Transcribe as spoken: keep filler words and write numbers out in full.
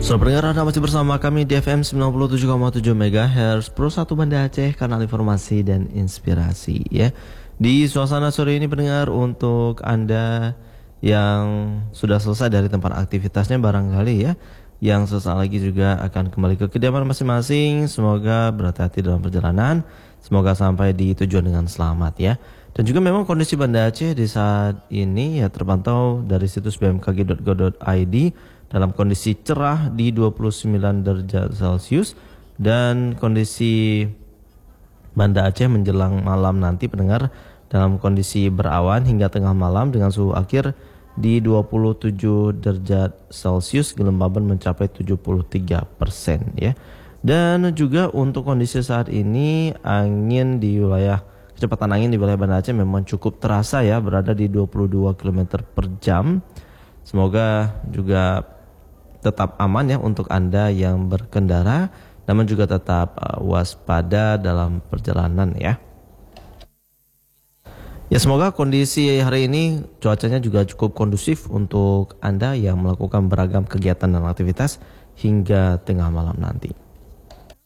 Sobat pendengar, Anda masih bersama kami di F M sembilan puluh tujuh koma tujuh MHz Pro satu Banda Aceh, kanal informasi dan inspirasi ya. Di suasana sore ini pendengar, untuk Anda yang sudah selesai dari tempat aktivitasnya barangkali ya, yang sesaat lagi juga akan kembali ke kediaman masing-masing, semoga berhati-hati dalam perjalanan, semoga sampai di tujuan dengan selamat ya. Dan juga memang kondisi Banda Aceh di saat ini ya terpantau dari situs b m k g dot go dot i d dalam kondisi cerah di dua puluh sembilan derajat Celcius, dan kondisi Banda Aceh menjelang malam nanti pendengar dalam kondisi berawan hingga tengah malam dengan suhu akhir di dua puluh tujuh derajat Celcius, kelembaban mencapai tujuh puluh tiga persen ya. Dan juga untuk kondisi saat ini, angin di wilayah kecepatan angin di wilayah Banda Aceh memang cukup terasa ya, berada di dua puluh dua kilometer per jam. Semoga juga tetap aman ya untuk Anda yang berkendara, namun juga tetap uh, waspada dalam perjalanan ya. Ya, semoga kondisi hari ini cuacanya juga cukup kondusif untuk Anda yang melakukan beragam kegiatan dan aktivitas hingga tengah malam nanti.